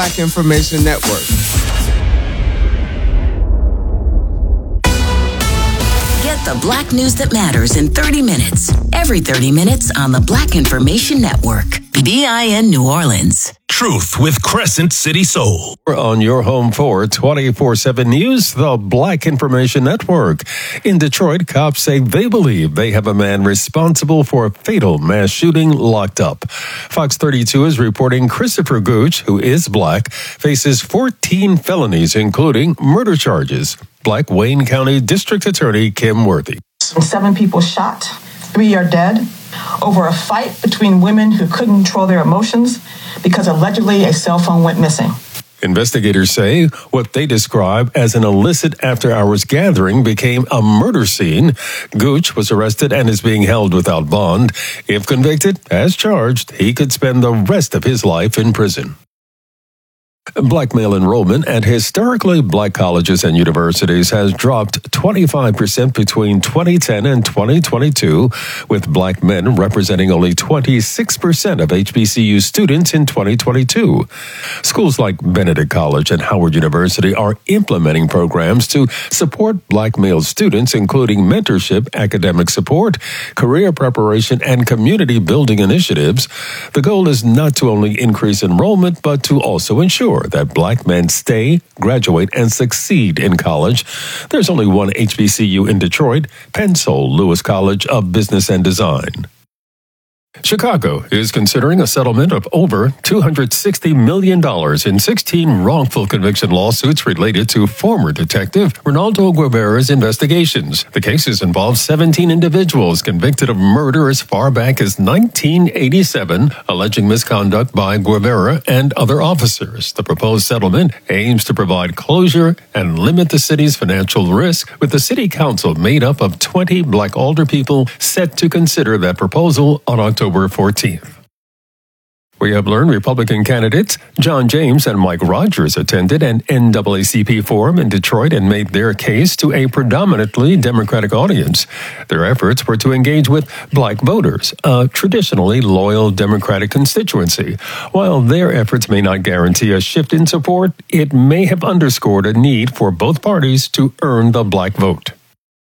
Black Information Network. Get the Black news that matters in 30 minutes. Every 30 minutes on the Black Information Network. BIN New Orleans. Truth with Crescent City Soul. On your home for 24/7 News, the Black Information Network. In Detroit, cops say they believe they have a man responsible for a fatal mass shooting locked up. Fox 32 is reporting Christopher Gooch, who is black, faces 14 felonies, including murder charges. Black Wayne County District Attorney Kim Worthy. 7 people shot, 3 are dead, over a fight between women who couldn't control their emotions because allegedly a cell phone went missing. Investigators say what they describe as an illicit after-hours gathering became a murder scene. Gooch was arrested and is being held without bond. If convicted, as charged, he could spend the rest of his life in prison. Black male enrollment at historically black colleges and universities has dropped 25% between 2010 and 2022, with black men representing only 26% of HBCU students in 2022. Schools like Benedict College and Howard University are implementing programs to support black male students, including mentorship, academic support, career preparation, and community building initiatives. The goal is not to only increase enrollment, but to also ensure that black men stay, graduate, and succeed in college. There's only one HBCU in Detroit, Pensole Lewis College of Business and Design. Chicago is considering a settlement of over $260 million in 16 wrongful conviction lawsuits related to former detective Ronaldo Guevara's investigations. The cases involve 17 individuals convicted of murder as far back as 1987, alleging misconduct by Guevara and other officers. The proposed settlement aims to provide closure and limit the city's financial risk, with the city council made up of 20 black alderpeople set to consider that proposal on October 14th. We have learned Republican candidates John James and Mike Rogers attended an NAACP forum in Detroit and made their case to a predominantly Democratic audience. Their efforts were to engage with black voters, a traditionally loyal Democratic constituency. While their efforts may not guarantee a shift in support, it may have underscored a need for both parties to earn the black vote.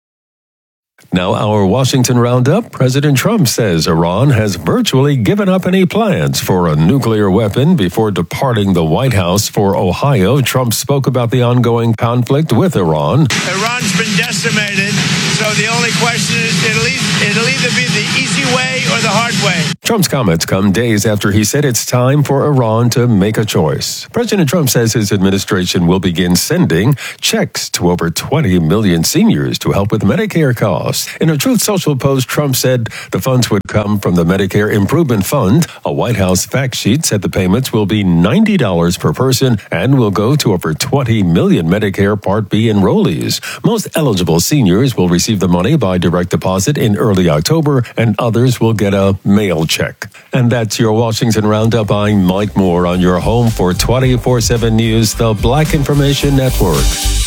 Now, our Washington Roundup. President Trump says Iran has virtually given up any plans for a nuclear weapon before departing the White House for Ohio. Trump spoke about the ongoing conflict with Iran. Iran's been decimated, so the only question is it'll either be the easy way or the hard way. Trump's comments come days after he said it's time for Iran to make a choice. President Trump says his administration will begin sending checks to over 20 million seniors to help with Medicare costs. In a Truth Social post, Trump said the funds would come from the Medicare Improvement Fund. A White House fact sheet said the payments will be $90 per person and will go to over 20 million Medicare Part B enrollees. Most eligible seniors will receive the money by direct deposit in early October, and others will get a mail check. And that's your Washington Roundup. I'm Mike Moore on your home for 24/7 News, the Black Information Network.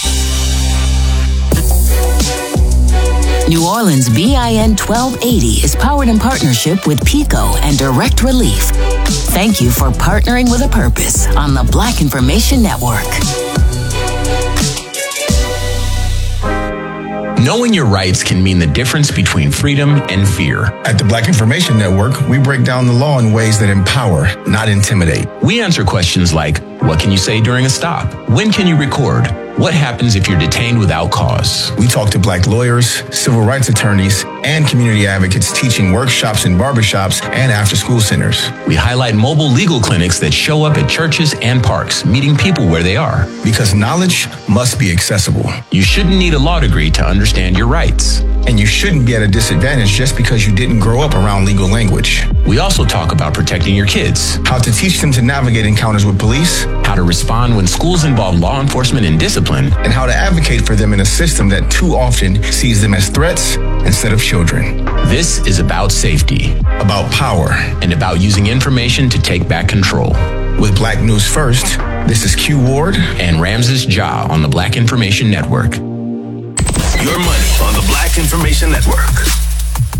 New Orleans BIN 1280 is powered in partnership with PICO and Direct Relief. Thank you for partnering with a purpose on the Black Information Network. Knowing your rights can mean the difference between freedom and fear. At the Black Information Network, we break down the law in ways that empower, not intimidate. We answer questions like, what can you say during a stop? When can you record? What happens if you're detained without cause? We talk to black lawyers, civil rights attorneys, and community advocates teaching workshops in barbershops and after-school centers. We highlight mobile legal clinics that show up at churches and parks, meeting people where they are. Because knowledge must be accessible. You shouldn't need a law degree to understand your rights. And you shouldn't be at a disadvantage just because you didn't grow up around legal language. We also talk about protecting your kids. How to teach them to navigate encounters with police. How to respond when schools involve law enforcement and discipline. And how to advocate for them in a system that too often sees them as threats instead of children. This is about safety. About power. And about using information to take back control. With Black News First, this is Q Ward and Ramses Ja on the Black Information Network. Your money on the Black Information Network.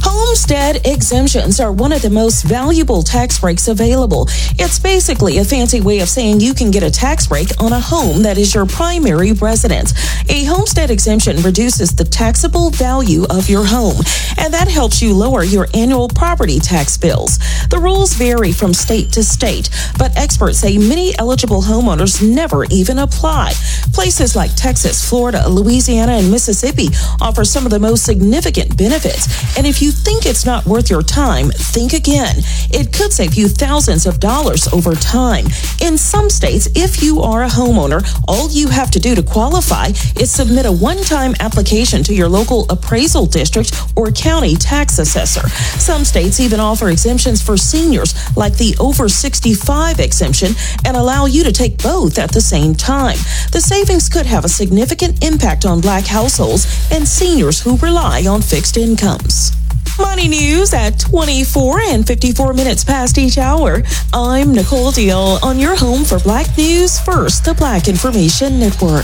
Homestead exemptions are one of the most valuable tax breaks available. It's basically a fancy way of saying you can get a tax break on a home that is your primary residence. A homestead exemption reduces the taxable value of your home, and that helps you lower your annual property tax bills. The rules vary from state to state, but experts say many eligible homeowners never even apply. Places like Texas, Florida, Louisiana, and Mississippi offer some of the most significant benefits, and if you think it's not worth your time, think again. It could save you thousands of dollars over time. In some states, if you are a homeowner, all you have to do to qualify is submit a one-time application to your local appraisal district or county tax assessor. Some states even offer exemptions for seniors, like the over 65 exemption, and allow you to take both at the same time. The savings could have a significant impact on Black households and seniors who rely on fixed incomes. Money news at 24 and 54 minutes past each hour. I'm Nicole Deal on your home for Black News First, the Black Information Network.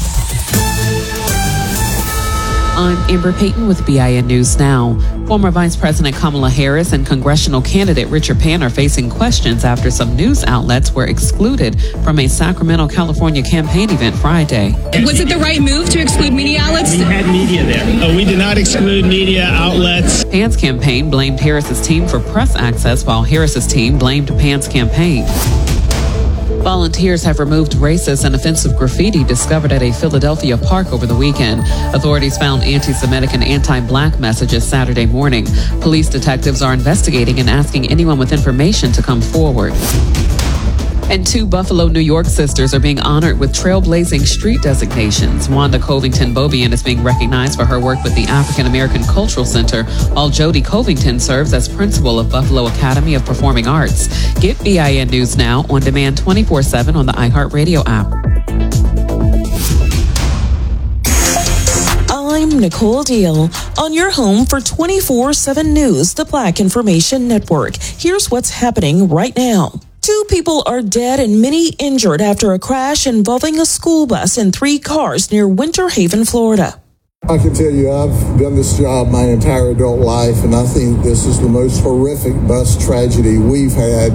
I'm Amber Payton with BIN News Now. Former Vice President Kamala Harris and congressional candidate Richard Pan are facing questions after some news outlets were excluded from a Sacramento, California campaign event Friday. Was it the right move to exclude media outlets? We had media there. We did not exclude media outlets. Pan's campaign blamed Harris's team for press access, while Harris's team blamed Pan's campaign. Volunteers have removed racist and offensive graffiti discovered at a Philadelphia park over the weekend. Authorities found anti-Semitic and anti-Black messages Saturday morning. Police detectives are investigating and asking anyone with information to come forward. And two Buffalo, New York sisters are being honored with trailblazing street designations. Wanda Covington Bobian is being recognized for her work with the African American Cultural Center, while Jody Covington serves as principal of Buffalo Academy of Performing Arts. Get BIN News Now on demand 24/7 on the iHeartRadio app. I'm Nicole Deal on your home for 24/7 News, the Black Information Network. Here's what's happening right now. 2 people are dead and many injured after a crash involving a school bus and 3 cars near Winter Haven, Florida. I can tell you I've done this job my entire adult life, and I think this is the most horrific bus tragedy we've had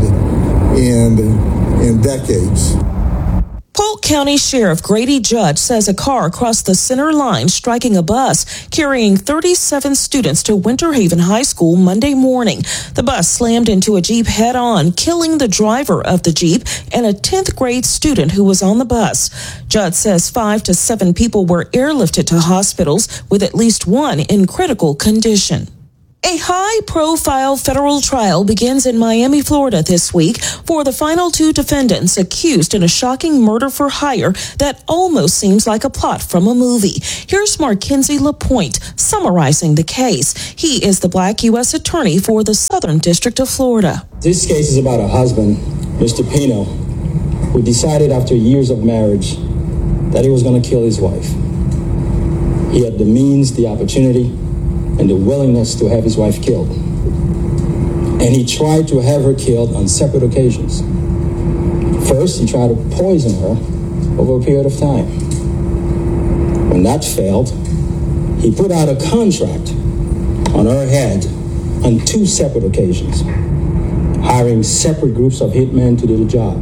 in decades. Polk County Sheriff Grady Judge says a car crossed the center line, striking a bus carrying 37 students to Winter Haven High School Monday morning. The bus slammed into a Jeep head-on, killing the driver of the Jeep and a 10th grade student who was on the bus. Judge says 5 to 7 people were airlifted to hospitals, with at least one in critical condition. A high-profile federal trial begins in Miami, Florida this week for the final 2 defendants accused in a shocking murder for hire that almost seems like a plot from a movie. Here's Markenzie LaPointe summarizing the case. He is the Black U.S. Attorney for the Southern District of Florida. This case is about a husband, Mr. Pino, who decided after years of marriage that he was going to kill his wife. He had the means, the opportunity, and the willingness to have his wife killed. And he tried to have her killed on separate occasions. First, he tried to poison her over a period of time. When that failed, he put out a contract on her head on 2 separate occasions, hiring separate groups of hitmen to do the job.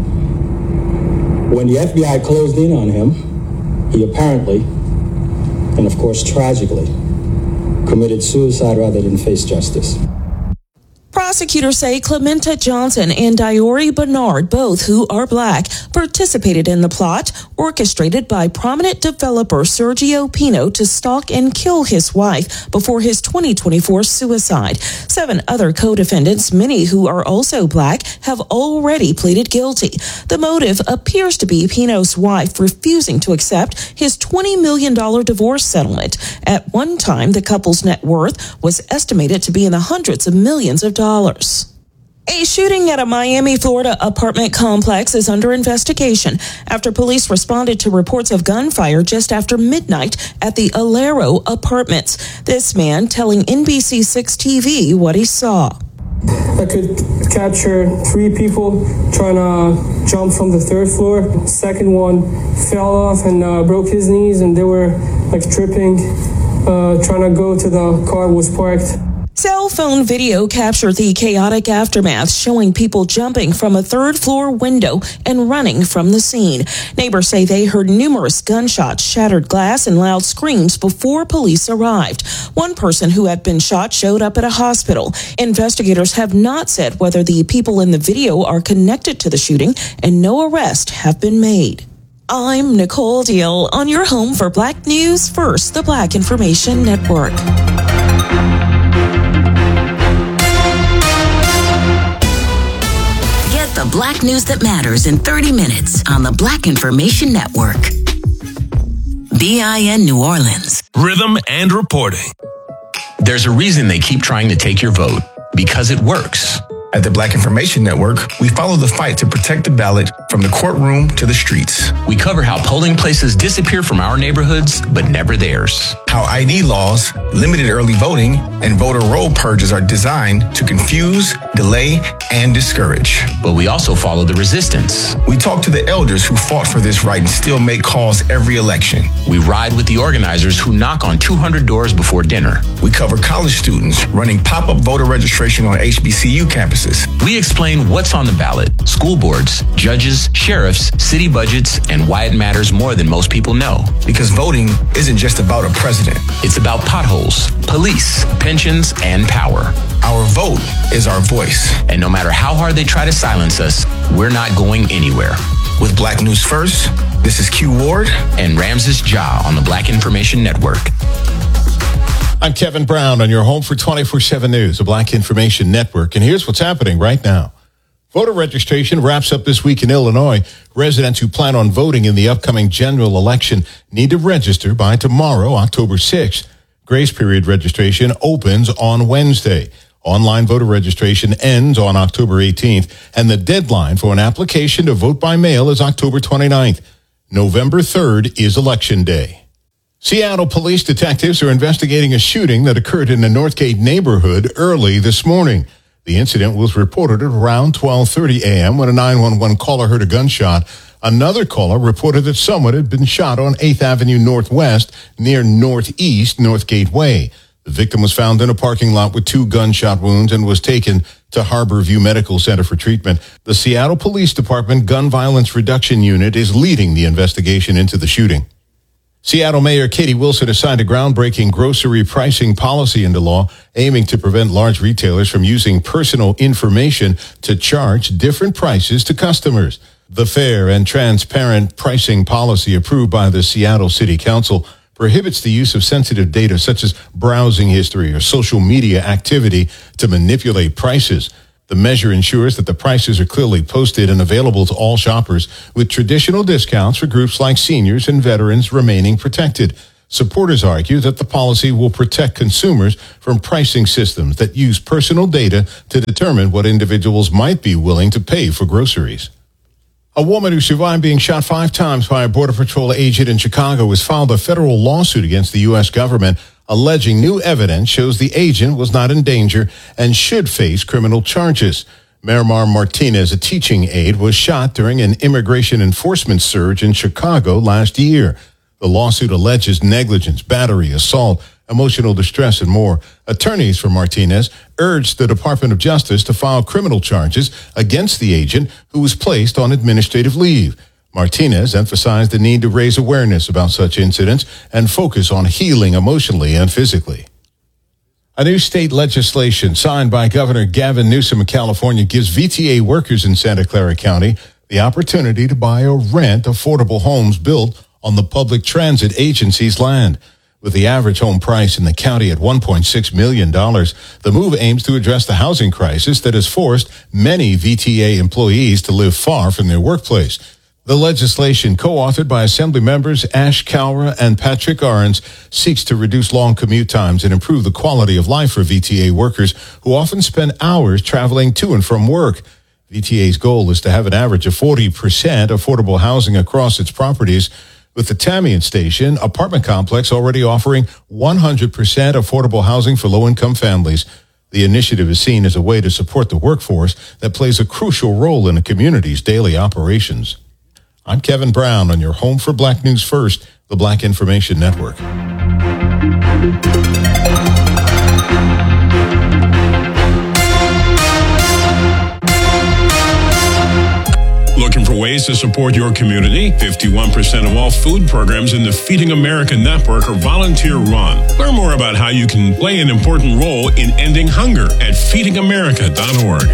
When the FBI closed in on him, he apparently, and of course tragically, committed suicide rather than face justice. Prosecutors say Clementa Johnson and Diori Bernard, both who are Black, participated in the plot orchestrated by prominent developer Sergio Pino to stalk and kill his wife before his 2024 suicide. 7 other co-defendants, many who are also Black, have already pleaded guilty. The motive appears to be Pino's wife refusing to accept his $20 million divorce settlement. At one time, the couple's net worth was estimated to be in the hundreds of millions of dollars. A shooting at a Miami, Florida apartment complex is under investigation after police responded to reports of gunfire just after midnight at the Alero Apartments. This man telling NBC6 TV what he saw. I could capture 3 people trying to jump from the 3rd floor. Second one fell off and broke his knees, and they were like tripping, trying to go to the car was parked. Cell phone video captured the chaotic aftermath, showing people jumping from a third-floor window and running from the scene. Neighbors say they heard numerous gunshots, shattered glass, and loud screams before police arrived. One person who had been shot showed up at a hospital. Investigators have not said whether the people in the video are connected to the shooting, and no arrests have been made. I'm Nicole Deal on your home for Black News First, the Black Information Network. The Black news that matters in 30 minutes on the Black Information Network. BIN New Orleans. Rhythm and reporting. There's a reason they keep trying to take your vote. Because it works. At the Black Information Network, we follow the fight to protect the ballot from the courtroom to the streets. We cover how polling places disappear from our neighborhoods, but never theirs. How ID laws, limited early voting, and voter roll purges are designed to confuse, delay, and discourage. But we also follow the resistance. We talk to the elders who fought for this right and still make calls every election. We ride with the organizers who knock on 200 doors before dinner. We cover college students running pop-up voter registration on HBCU campuses. We explain what's on the ballot, school boards, judges, sheriffs, city budgets, and why it matters more than most people know. Because voting isn't just about a president. It's about potholes, police, pensions, and power. Our vote is our voice. And no matter how hard they try to silence us, we're not going anywhere. With Black News First, this is Q Ward and Ramses Ja on the Black Information Network. I'm Kevin Brown on your home for 24/7 News, the Black Information Network. And here's what's happening right now. Voter registration wraps up this week in Illinois. Residents who plan on voting in the upcoming general election need to register by tomorrow, October 6th. Grace period registration opens on Wednesday. Online voter registration ends on October 18th, and the deadline for an application to vote by mail is October 29th. November 3rd is Election Day. Seattle police detectives are investigating a shooting that occurred in the Northgate neighborhood early this morning. The incident was reported at around 12:30 a.m. when a 911 caller heard a gunshot. Another caller reported that someone had been shot on 8th Avenue Northwest near Northeast Northgate Way. The victim was found in a parking lot with 2 gunshot wounds and was taken to Harborview Medical Center for treatment. The Seattle Police Department Gun Violence Reduction Unit is leading the investigation into the shooting. Seattle Mayor Katie Wilson has signed a groundbreaking grocery pricing policy into law, aiming to prevent large retailers from using personal information to charge different prices to customers. The fair and transparent pricing policy approved by the Seattle City Council prohibits the use of sensitive data such as browsing history or social media activity to manipulate prices. The measure ensures that the prices are clearly posted and available to all shoppers, with traditional discounts for groups like seniors and veterans remaining protected. Supporters argue that the policy will protect consumers from pricing systems that use personal data to determine what individuals might be willing to pay for groceries. A woman who survived being shot 5 times by a Border Patrol agent in Chicago has filed a federal lawsuit against the U.S. government, alleging new evidence shows the agent was not in danger and should face criminal charges. Miramar Martinez, a teaching aide, was shot during an immigration enforcement surge in Chicago last year. The lawsuit alleges negligence, battery, assault, emotional distress, and more. Attorneys for Martinez urged the Department of Justice to file criminal charges against the agent who was placed on administrative leave. Martinez emphasized the need to raise awareness about such incidents and focus on healing emotionally and physically. A new state legislation signed by Governor Gavin Newsom of California gives VTA workers in Santa Clara County the opportunity to buy or rent affordable homes built on the public transit agency's land. With the average home price in the county at $1.6 million, the move aims to address the housing crisis that has forced many VTA employees to live far from their workplace. The legislation, co-authored by Assembly members Ash Kalra and Patrick Arens, seeks to reduce long commute times and improve the quality of life for VTA workers who often spend hours traveling to and from work. VTA's goal is to have an average of 40% affordable housing across its properties, with the Tamian Station apartment complex already offering 100% affordable housing for low-income families. The initiative is seen as a way to support the workforce that plays a crucial role in a community's daily operations. I'm Kevin Brown on your home for Black News First, the Black Information Network. for ways to support your community? 51% of all food programs in the Feeding America network are volunteer-run. Learn more about how you can play an important role in ending hunger at feedingamerica.org.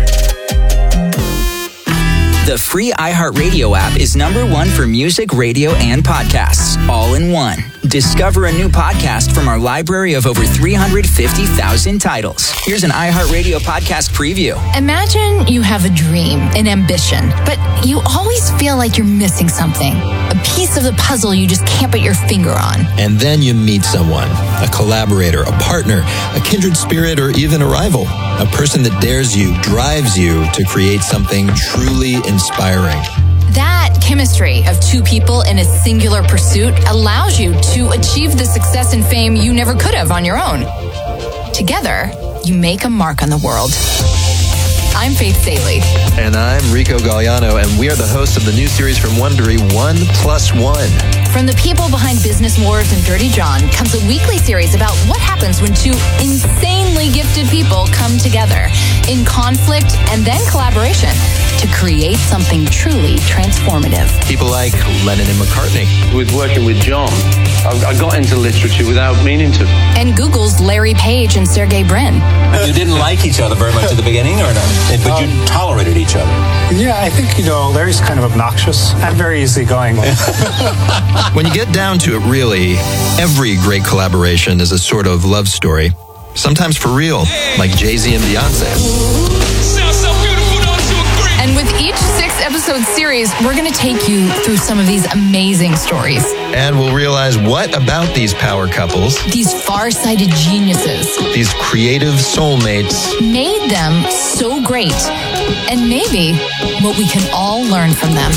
The free iHeartRadio app is #1 for music, radio, and podcasts, all in one. Discover a new podcast from our library of over 350,000 titles. Here's an iHeartRadio podcast preview. Imagine you have a dream, an ambition, but you always feel like you're missing something. A piece of the puzzle you just can't put your finger on. And then you meet someone, a collaborator, a partner, a kindred spirit, or even a rival. A person that dares you, drives you to create something truly inspiring. That chemistry of two people in a singular pursuit allows you to achieve the success and fame you never could have on your own. Together, you make a mark on the world. I'm Faith Saley. And I'm Rico Galliano, and we are the hosts of the new series from Wondery, 1+1. From the people behind Business Wars and Dirty John comes a weekly series about what happens when two insanely gifted people come together in conflict and then collaboration to create something truly transformative. People like Lennon and McCartney. With working with John, I got into literature without meaning to. And Google's Larry Page and Sergey Brin. You didn't like each other very much at the beginning, or not? But you tolerated each other. Yeah, I think, Larry's kind of obnoxious and very easygoing. When you get down to it, really, every great collaboration is a sort of love story. Sometimes for real, like Jay-Z and Beyonce. Sounds so beautiful, don't you agree? And with each 6-episode series, we're going to take you through some of these amazing stories. And we'll realize what about these power couples, these far-sighted geniuses, these creative soulmates, made them so great. And maybe what we can all learn from them.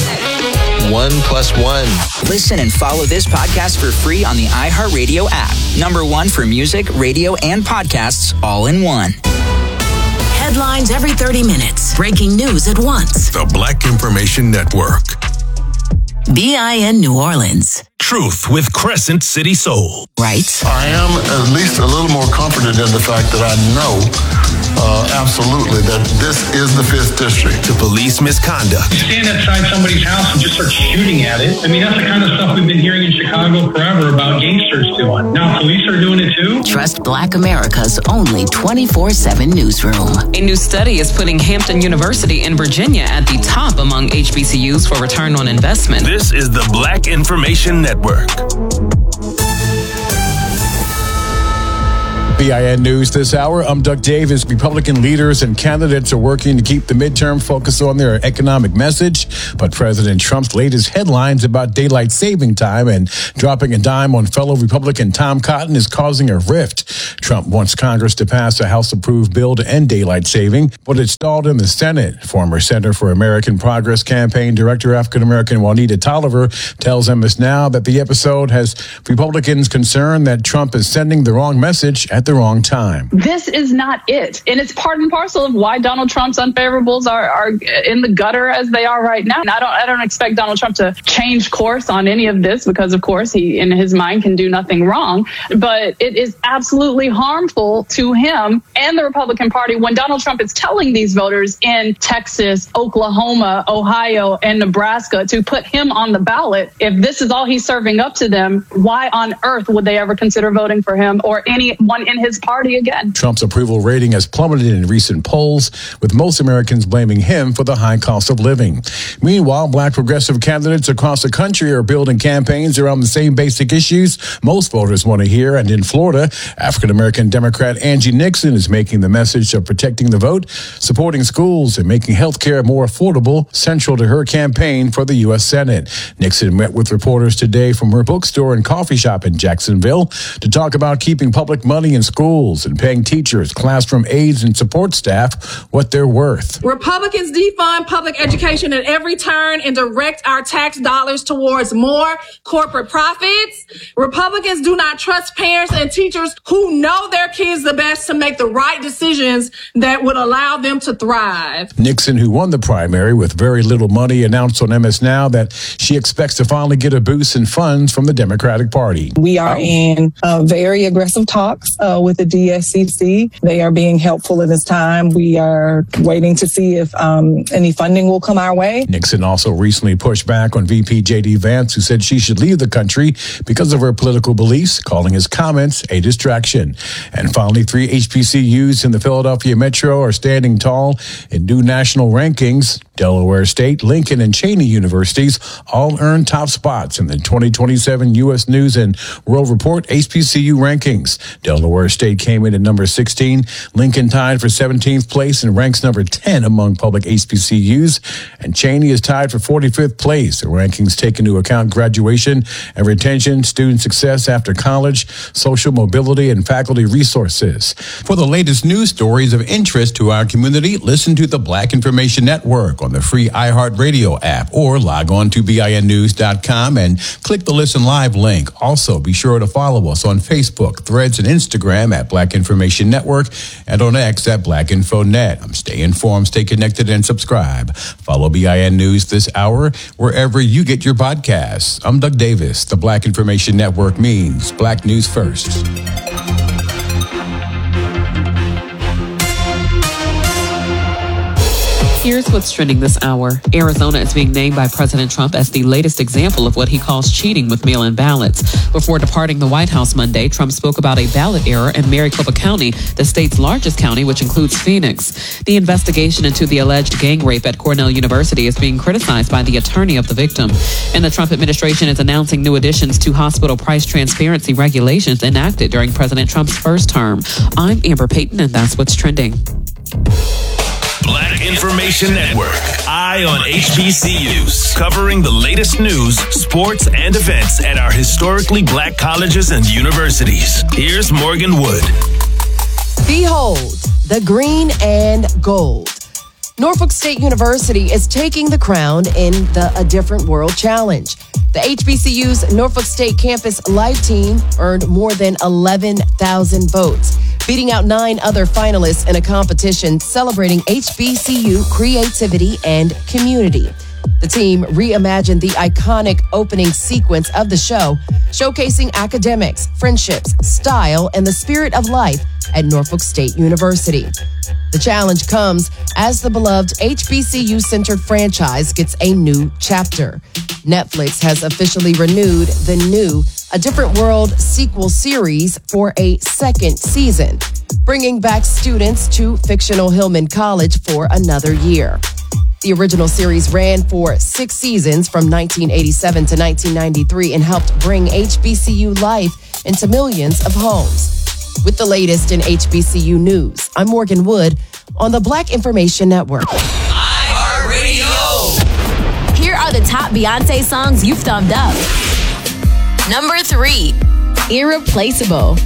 1+1. Listen and follow this podcast for free on the iHeartRadio app. #1 for music, radio, and podcasts, all in one. Headlines every 30 minutes. Breaking news at once. The Black Information Network. BIN New Orleans. Truth with Crescent City Soul. Right? I am at least a little more confident in the fact that I know absolutely that this is the 5th District. To police misconduct. You stand outside somebody's house and just start shooting at it. I mean, that's the kind of stuff we've been hearing in Chicago forever about gangsters doing. Now police are doing it too. Trust Black America's only 24/7 newsroom. A new study is putting Hampton University in Virginia at the top among HBCUs for return on investment. This is the Black Information Network. BIN News this hour. I'm Doug Davis. Republican leaders and candidates are working to keep the midterm focus on their economic message. But President Trump's latest headlines about daylight saving time and dropping a dime on fellow Republican Tom Cotton is causing a rift. Trump wants Congress to pass a House-approved bill to end daylight saving, but it stalled in the Senate. Former Center for American Progress campaign director, African-American Juanita Tolliver, tells MS Now that the episode has Republicans concerned that Trump is sending the wrong message at the wrong time. This is not it. And it's part and parcel of why Donald Trump's unfavorables are in the gutter as they are right now. And I don't expect Donald Trump to change course on any of this because, of course, he, in his mind, can do nothing wrong. But it is absolutely harmful to him and the Republican Party when Donald Trump is telling these voters in Texas, Oklahoma, Ohio, and Nebraska to put him on the ballot. If this is all he's serving up to them, why on earth would they ever consider voting for him or anyone in his party again? Trump's approval rating has plummeted in recent polls, with most Americans blaming him for the high cost of living. Meanwhile, Black progressive candidates across the country are building campaigns around the same basic issues most voters want to hear. And in Florida, African-American Democrat Angie Nixon is making the message of protecting the vote, supporting schools, and making health care more affordable central to her campaign for the U.S. Senate. Nixon met with reporters today from her bookstore and coffee shop in Jacksonville to talk about keeping public money in schools and paying teachers, classroom aides, and support staff what they're worth. Republicans defund public education at every turn and direct our tax dollars towards more corporate profits. Republicans do not trust parents and teachers who know their kids the best to make the right decisions that would allow them to thrive. Nixon, who won the primary with very little money, announced on MS Now that she expects to finally get a boost in funds from the Democratic Party. We are in very aggressive talks with the DSCC. They are being helpful in this time. We are waiting to see if any funding will come our way. Nixon also recently pushed back on VP J.D. Vance, who said she should leave the country because of her political beliefs, calling his comments a distraction. And finally, 3 HBCUs in the Philadelphia Metro are standing tall in new national rankings. Delaware State, Lincoln, and Cheney Universities all earned top spots in the 2027 U.S. News and World Report HBCU rankings. Delaware State came in at number 16. Lincoln tied for 17th place and ranks number 10 among public HBCUs. And Cheney is tied for 45th place. The rankings take into account graduation and retention, student success after college, social mobility, and faculty resources. For the latest news stories of interest to our community, listen to the Black Information Network on the free iHeartRadio app, or log on to BINnews.com and click the Listen Live link. Also, be sure to follow us on Facebook, Threads, and Instagram at Black Information Network, and on X at BlackInfoNet. Stay informed, stay connected, and subscribe. Follow BIN News this hour wherever you get your podcasts. I'm Doug Davis. The Black Information Network means Black News First. Here's what's trending this hour. Arizona is being named by President Trump as the latest example of what he calls cheating with mail-in ballots. Before departing the White House Monday, Trump spoke about a ballot error in Maricopa County, the state's largest county, which includes Phoenix. The investigation into the alleged gang rape at Cornell University is being criticized by the attorney of the victim. And the Trump administration is announcing new additions to hospital price transparency regulations enacted during President Trump's first term. I'm Amber Payton, and that's what's trending. Black Information Network. Eye on HBCUs. Covering the latest news, sports, and events at our historically black colleges and universities. Here's Morgan Wood. Behold, the green and gold. Norfolk State University is taking the crown in the A Different World Challenge. The HBCU's Norfolk State Campus Live team earned more than 11,000 votes, beating out 9 other finalists in a competition celebrating HBCU creativity and community. The team reimagined the iconic opening sequence of the show, showcasing academics, friendships, style, and the spirit of life at Norfolk State University. The challenge comes as the beloved HBCU-centered franchise gets a new chapter. Netflix has officially renewed the new A Different World sequel series for a second season, bringing back students to fictional Hillman College for another year. The original series ran for 6 seasons from 1987 to 1993 and helped bring HBCU life into millions of homes. With the latest in HBCU news, I'm Morgan Wood on the Black Information Network. iHeartRadio. Here are the top Beyonce songs you've thumbed up. Number 3, Irreplaceable.